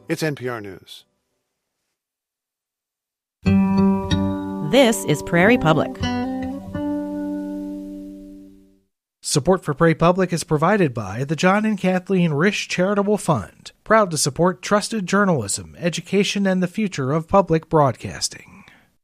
It's NPR News. This is Prairie Public. Support for Prairie Public is provided by the John and Kathleen Risch Charitable Fund, proud to support trusted journalism, education, and the future of public broadcasting.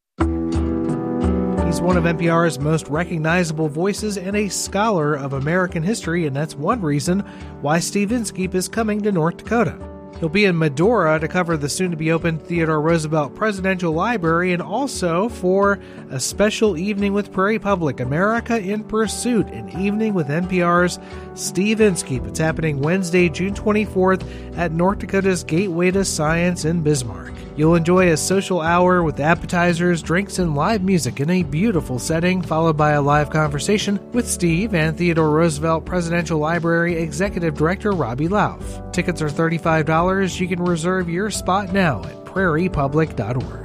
He's one of NPR's most recognizable voices and a scholar of American history, and that's one reason why Steve Inskeep is coming to North Dakota. He'll be in Medora to cover the soon-to-be-opened Theodore Roosevelt Presidential Library and also for a special evening with Prairie Public, America in Pursuit, an evening with NPR's Steve Inskeep. It's happening Wednesday, June 24th at North Dakota's Gateway to Science in Bismarck. You'll enjoy a social hour with appetizers, drinks, and live music in a beautiful setting, followed by a live conversation with Steve and Theodore Roosevelt Presidential Library Executive Director Robbie Lauf. Tickets are $35. You can reserve your spot now at prairiepublic.org.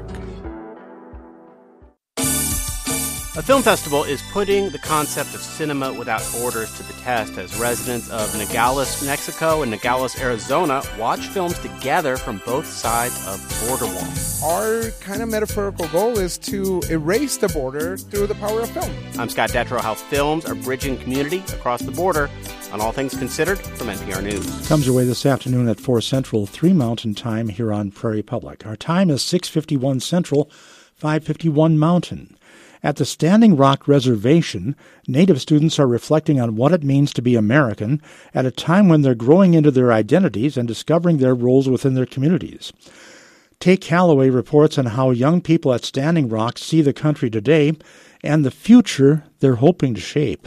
A film festival is putting the concept of cinema without borders to the test as residents of Nogales, Mexico and Nogales, Arizona watch films together from both sides of the border wall. Our kind of metaphorical goal is to erase the border through the power of film. I'm Scott Detrow. How films are bridging community across the border on All Things Considered from NPR News. Comes your way this afternoon at 4 Central, 3 Mountain Time here on Prairie Public. Our time is 6:51 Central, 5:51 Mountain. At the Standing Rock Reservation, Native students are reflecting on what it means to be American at a time when they're growing into their identities and discovering their roles within their communities. Tate Calloway reports on how young people at Standing Rock see the country today and the future they're hoping to shape.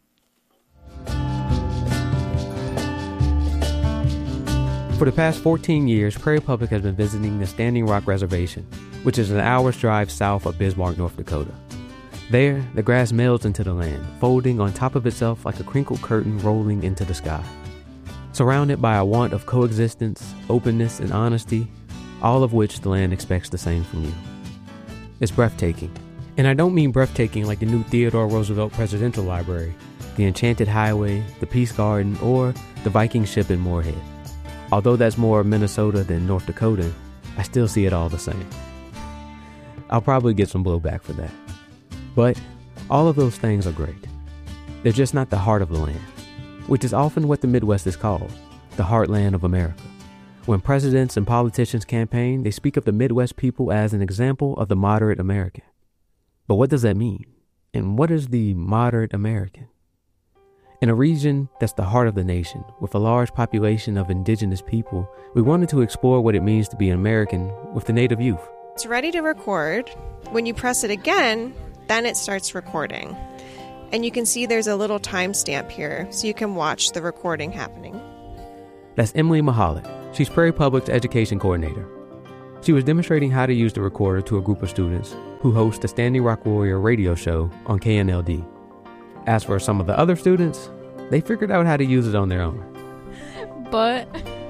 For the past 14 years, Prairie Public has been visiting the Standing Rock Reservation, which is an hour's drive south of Bismarck, North Dakota. There, the grass melts into the land, folding on top of itself like a crinkled curtain rolling into the sky. Surrounded by a want of coexistence, openness, and honesty, all of which the land expects the same from you. It's breathtaking. And I don't mean breathtaking like the new Theodore Roosevelt Presidential Library, the Enchanted Highway, the Peace Garden, or the Viking ship in Moorhead. Although that's more Minnesota than North Dakota, I still see it all the same. I'll probably get some blowback for that. But all of those things are great. They're just not the heart of the land, which is often what the Midwest is called, the heartland of America. When presidents and politicians campaign, they speak of the Midwest people as an example of the moderate American. But what does that mean? And what is the moderate American? In a region that's the heart of the nation, with a large population of indigenous people, we wanted to explore what it means to be an American with the Native youth. It's ready to record. When you press it again, then it starts recording. And you can see there's a little timestamp here, so you can watch the recording happening. That's Emily Mahalik. She's Prairie Public's education coordinator. She was demonstrating how to use the recorder to a group of students who host the Standing Rock Warrior radio show on KNLD. As for some of the other students, they figured out how to use it on their own. But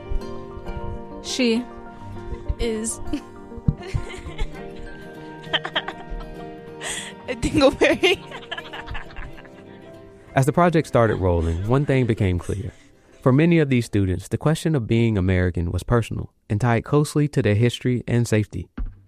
she is a dingleberry. As the project started rolling, one thing became clear. For many of these students, the question of being American was personal and tied closely to their history and safety.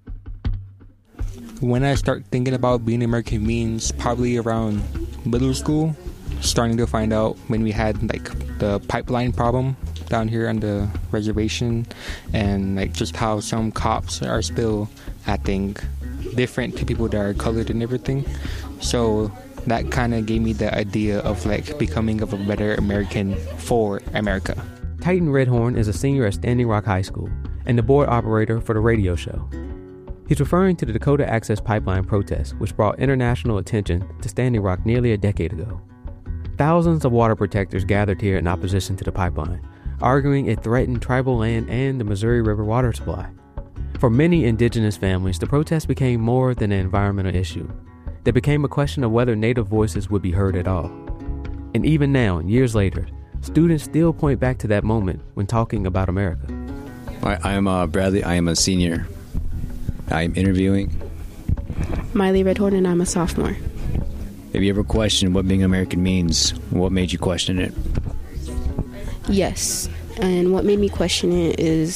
When I start thinking about being American means probably around middle school, starting to find out when we had like the pipeline problem down here on the reservation, and like just how some cops are still acting different to people that are colored and everything. So that kind of gave me the idea of like becoming of a better American for America. Titan Redhorn is a senior at Standing Rock High School and the board operator for the radio show. He's referring to the Dakota Access Pipeline protest, which brought international attention to Standing Rock nearly a decade ago. Thousands of water protectors gathered here in opposition to the pipeline, arguing it threatened tribal land and the Missouri River water supply. For many indigenous families, the protest became more than an environmental issue. They became a question of whether Native voices would be heard at all. And even now, years later, students still point back to that moment when talking about America. I am Bradley. I am a senior. I'm interviewing. Miley Redhorn, and I'm a sophomore. Have you ever questioned what being American means? What made you question it? Yes, and what made me question it is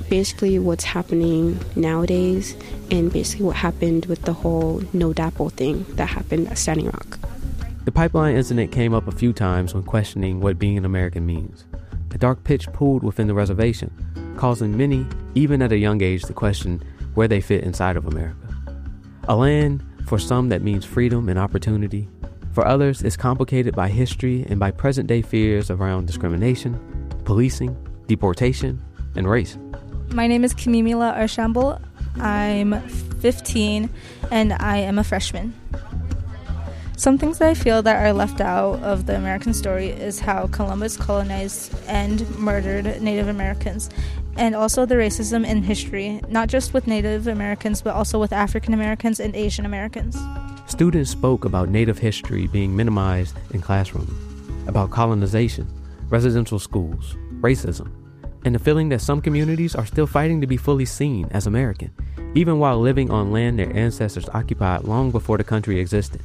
basically what's happening nowadays and basically what happened with the whole No DAPL thing that happened at Standing Rock. The pipeline incident came up a few times when questioning what being an American means. A dark pitch pooled within the reservation, causing many, even at a young age, to question where they fit inside of America. A land, for some, that means freedom and opportunity. For others, it's complicated by history and by present-day fears around discrimination, policing, deportation, and race. My name is Kimimila Arshambul. I'm 15, and I am a freshman. Some things that I feel that are left out of the American story is how Columbus colonized and murdered Native Americans, and also the racism in history, not just with Native Americans, but also with African Americans and Asian Americans. Students spoke about Native history being minimized in classrooms, about colonization, residential schools, racism, and the feeling that some communities are still fighting to be fully seen as American, even while living on land their ancestors occupied long before the country existed.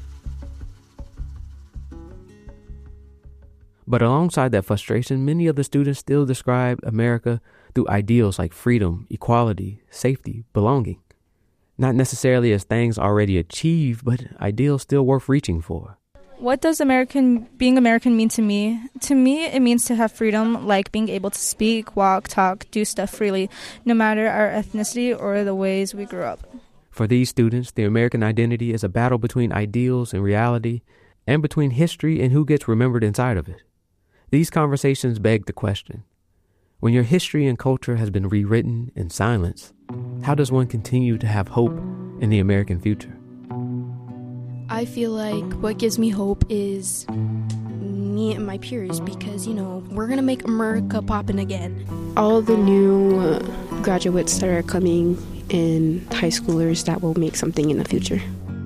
But alongside that frustration, many of the students still described America through ideals like freedom, equality, safety, belonging. Not necessarily as things already achieved, but ideals still worth reaching for. What does being American mean to me? To me, it means to have freedom, like being able to speak, walk, talk, do stuff freely, no matter our ethnicity or the ways we grew up. For these students, the American identity is a battle between ideals and reality, and between history and who gets remembered inside of it. These conversations beg the question, when your history and culture has been rewritten in silence, how does one continue to have hope in the American future? I feel like what gives me hope is me and my peers because, we're going to make America poppin' again. All the new graduates that are coming and high schoolers that will make something in the future.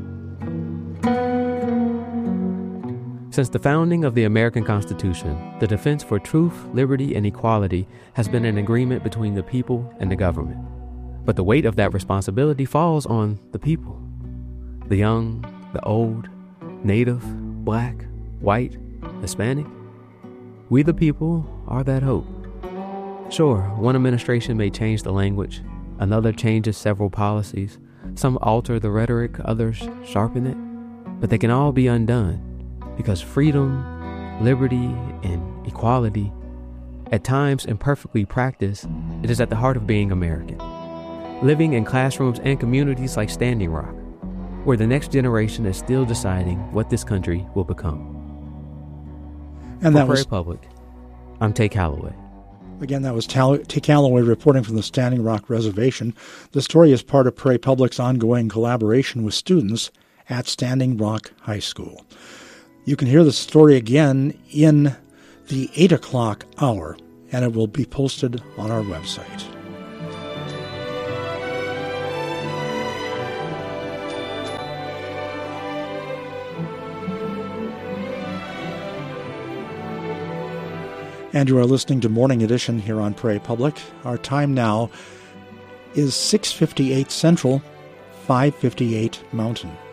Since the founding of the American Constitution, the defense for truth, liberty, and equality has been an agreement between the people and the government. But the weight of that responsibility falls on the people. The young, the old, Native, Black, white, Hispanic. We the people are that hope. Sure, one administration may change the language, another changes several policies, some alter the rhetoric, others sharpen it, but they can all be undone. Because freedom, liberty, and equality, at times imperfectly practiced, it is at the heart of being American. Living in classrooms and communities like Standing Rock, where the next generation is still deciding what this country will become. And For that Prairie was Public, I'm Tay Calloway. Again, that was Tay Calloway reporting from the Standing Rock Reservation. The story is part of Prairie Public's ongoing collaboration with students at Standing Rock High School. You can hear the story again in the 8 o'clock hour, and it will be posted on our website. And you are listening to Morning Edition here on Prairie Public. Our time now is 6:58 Central, 5:58 Mountain.